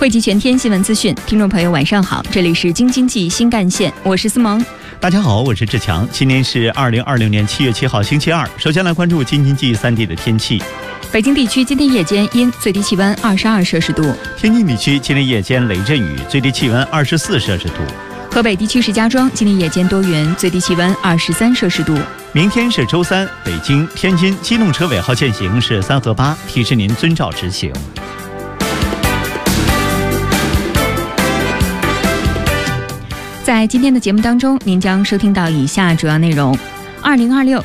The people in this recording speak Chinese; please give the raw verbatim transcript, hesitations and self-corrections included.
汇集全天新闻资讯，听众朋友晚上好，这里是京津冀新干线，我是思萌。 大家好，我是志强。今天是二零二六年七月七号星期二。首先来关注京津冀三地的天气。 北京地区今天夜间阴，最低气温二十二摄氏度； 天津地区今天夜间雷阵雨，最低气温二十四摄氏度； 河北地区石家庄今天夜间多云，最低气温二十三摄氏度。 明天是周三，北京、天津机动车尾号限行是三和八，提示您遵照执行。 在今天的节目当中，您将收听到以下主要内容：二零二六